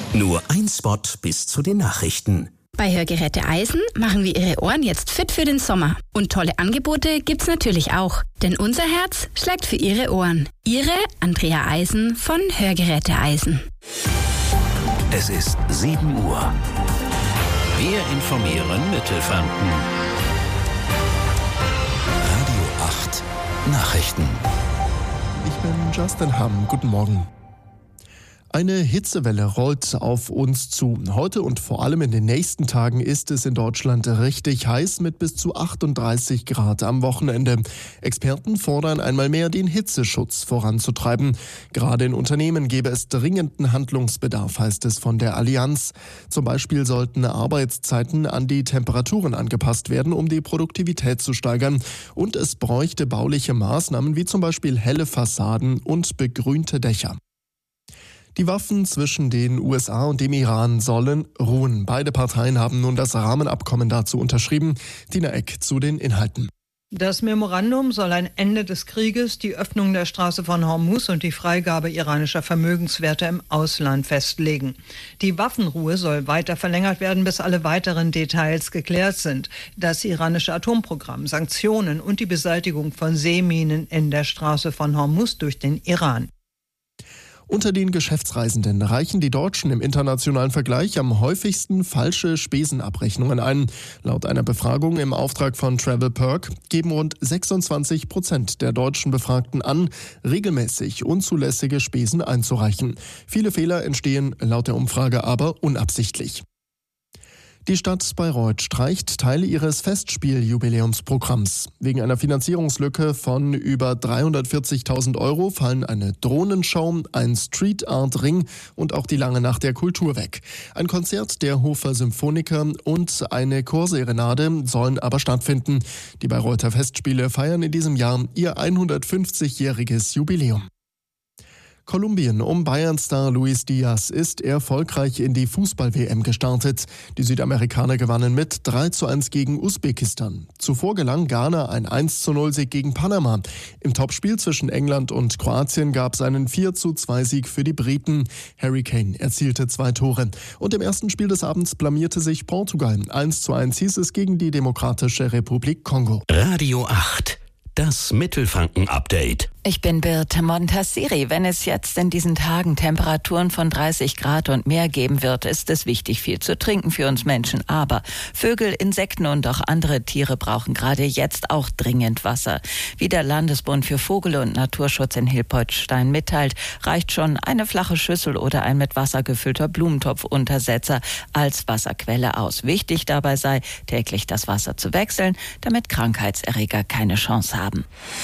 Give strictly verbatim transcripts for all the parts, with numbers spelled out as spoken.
Nur ein Spot bis zu den Nachrichten. Bei Hörgeräte Eisen machen wir Ihre Ohren jetzt fit für den Sommer. Und tolle Angebote gibt's natürlich auch. Denn unser Herz schlägt für Ihre Ohren. Ihre Andrea Eisen von Hörgeräte Eisen. Es ist sieben Uhr. Wir informieren Mittelfranken. Radio acht Nachrichten. Ich bin Justin Hamm. Guten Morgen. Eine Hitzewelle rollt auf uns zu. Heute und vor allem in den nächsten Tagen ist es in Deutschland richtig heiß mit bis zu achtunddreißig Grad am Wochenende. Experten fordern einmal mehr, den Hitzeschutz voranzutreiben. Gerade in Unternehmen gäbe es dringenden Handlungsbedarf, heißt es von der Allianz. Zum Beispiel sollten Arbeitszeiten an die Temperaturen angepasst werden, um die Produktivität zu steigern. Und es bräuchte bauliche Maßnahmen wie zum Beispiel helle Fassaden und begrünte Dächer. Die Waffen zwischen den U S A und dem Iran sollen ruhen. Beide Parteien haben nun das Rahmenabkommen dazu unterschrieben. Tina Eck zu den Inhalten. Das Memorandum soll ein Ende des Krieges, die Öffnung der Straße von Hormuz und die Freigabe iranischer Vermögenswerte im Ausland festlegen. Die Waffenruhe soll weiter verlängert werden, bis alle weiteren Details geklärt sind. Das iranische Atomprogramm, Sanktionen und die Beseitigung von Seeminen in der Straße von Hormuz durch den Iran. Unter den Geschäftsreisenden reichen die Deutschen im internationalen Vergleich am häufigsten falsche Spesenabrechnungen ein. Laut einer Befragung im Auftrag von TravelPerk geben rund sechsundzwanzig Prozent der deutschen Befragten an, regelmäßig unzulässige Spesen einzureichen. Viele Fehler entstehen laut der Umfrage aber unabsichtlich. Die Stadt Bayreuth streicht Teile ihres Festspieljubiläumsprogramms. Wegen einer Finanzierungslücke von über dreihundertvierzigtausend Euro fallen eine Drohnenshow, ein Street Art Ring und auch die Lange Nacht der Kultur weg. Ein Konzert der Hofer Symphoniker und eine Chorserenade sollen aber stattfinden. Die Bayreuther Festspiele feiern in diesem Jahr ihr hundertfünfzigjähriges Jubiläum. Kolumbien um Bayern-Star Luis Diaz ist erfolgreich in die Fußball-W M gestartet. Die Südamerikaner gewannen mit drei zu eins gegen Usbekistan. Zuvor gelang Ghana ein eins zu null Sieg gegen Panama. Im Topspiel zwischen England und Kroatien gab es einen vier zu zwei Sieg für die Briten. Harry Kane erzielte zwei Tore. Und im ersten Spiel des Abends blamierte sich Portugal. eins zu eins hieß es gegen die Demokratische Republik Kongo. Radio acht. Das Mittelfranken-Update. Ich bin Birte Montassiri. Wenn es jetzt in diesen Tagen Temperaturen von dreißig Grad und mehr geben wird, ist es wichtig, viel zu trinken für uns Menschen. Aber Vögel, Insekten und auch andere Tiere brauchen gerade jetzt auch dringend Wasser. Wie der Landesbund für Vogel- und Naturschutz in Hilpoltstein mitteilt, reicht schon eine flache Schüssel oder ein mit Wasser gefüllter Blumentopfuntersetzer als Wasserquelle aus. Wichtig dabei sei, täglich das Wasser zu wechseln, damit Krankheitserreger keine Chance haben.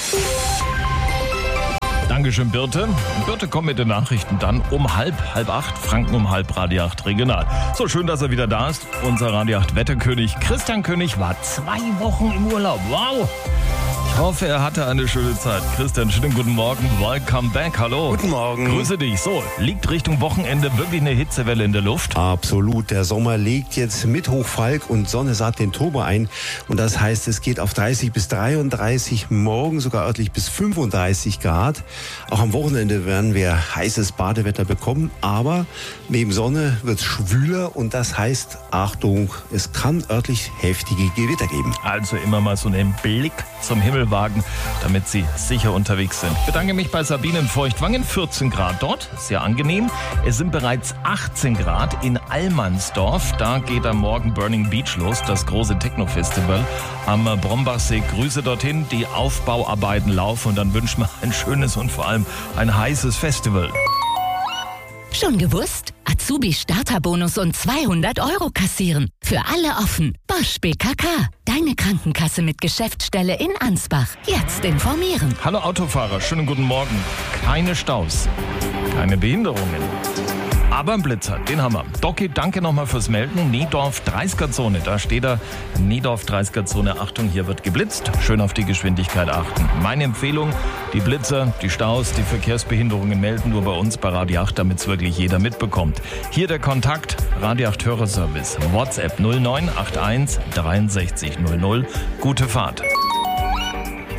Dankeschön, Birte. Birte kommt mit den Nachrichten dann um halb, halb acht, Franken um halb, Radio acht Regional. So schön, dass er wieder da ist. Unser Radio acht Wetterkönig Christian König war zwei Wochen im Urlaub. Wow! Ich hoffe, er hatte eine schöne Zeit. Christian, schönen guten Morgen. Welcome back. Hallo. Guten Morgen. Grüße dich. So, liegt Richtung Wochenende wirklich eine Hitzewelle in der Luft? Absolut. Der Sommer legt jetzt mit Hochfalk und Sonne satt den Turbo ein. Und das heißt, es geht auf dreißig bis dreiunddreißig, morgen sogar örtlich bis fünfunddreißig Grad. Auch am Wochenende werden wir heißes Badewetter bekommen. Aber neben Sonne wird es schwüler und das heißt, Achtung, es kann örtlich heftige Gewitter geben. Also immer mal so einen Blick zum Himmel wagen, damit Sie sicher unterwegs sind. Ich bedanke mich bei Sabine in Feuchtwangen, vierzehn Grad dort, sehr angenehm. Es sind bereits achtzehn Grad in Allmannsdorf. Da geht am Morgen Burning Beach los, das große Techno-Festival am Brombachsee. Grüße dorthin, die Aufbauarbeiten laufen und dann wünschen wir ein schönes und vor allem ein heißes Festival. Schon gewusst? Azubi-Starterbonus und zweihundert Euro kassieren. Für alle offen. Bosch B K K. Deine Krankenkasse mit Geschäftsstelle in Ansbach. Jetzt informieren. Hallo Autofahrer, schönen guten Morgen. Keine Staus, keine Behinderungen. Aber ein Blitzer, den haben wir. Doki, danke nochmal fürs Melden. Niedorf dreißiger-Zone, da steht er. Niedorf dreißiger-Zone, Achtung, hier wird geblitzt. Schön auf die Geschwindigkeit achten. Meine Empfehlung, die Blitzer, die Staus, die Verkehrsbehinderungen melden nur bei uns bei Radio acht, damit es wirklich jeder mitbekommt. Hier der Kontakt, Radio acht Hörerservice, WhatsApp null neun acht eins sechs drei null null. Gute Fahrt.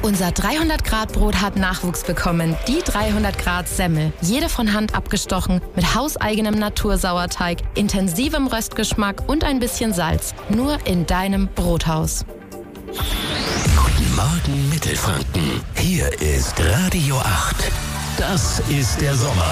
Unser dreihundert Grad Brot hat Nachwuchs bekommen. Die dreihundert Grad Semmel. Jede von Hand abgestochen, mit hauseigenem Natursauerteig, intensivem Röstgeschmack und ein bisschen Salz. Nur in deinem Brothaus. Guten Morgen Mittelfranken. Hier ist Radio acht. Das ist der Sommer.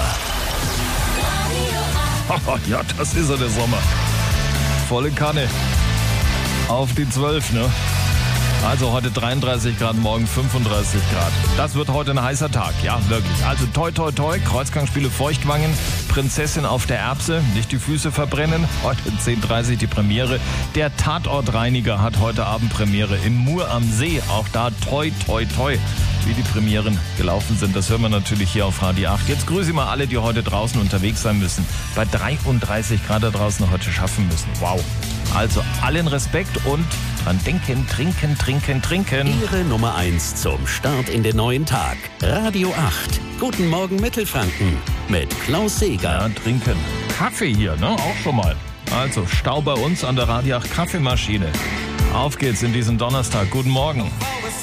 Ja, das ist ja der Sommer. Volle Kanne. Auf die zwölf, ne? Also heute dreiunddreißig Grad, morgen fünfunddreißig Grad. Das wird heute ein heißer Tag, ja, wirklich. Also toi, toi, toi, Kreuzgangsspiele Feuchtwangen, Prinzessin auf der Erbse, nicht die Füße verbrennen. Heute zehn Uhr dreißig die Premiere. Der Tatortreiniger hat heute Abend Premiere in Mur am See. Auch da toi, toi, toi. Wie die Premieren gelaufen sind, das hören wir natürlich hier auf Radio acht. Jetzt grüße ich mal alle, die heute draußen unterwegs sein müssen. Bei dreiunddreißig Grad da draußen heute schaffen müssen. Wow. Also allen Respekt und dran denken, trinken, trinken, trinken. Ihre Nummer eins zum Start in den neuen Tag. Radio acht. Guten Morgen Mittelfranken mit Klaus Seeger. Ja, trinken. Kaffee hier, ne? Auch schon mal. Also Stau bei uns an der Radio acht Kaffeemaschine. Auf geht's in diesen Donnerstag. Guten Morgen.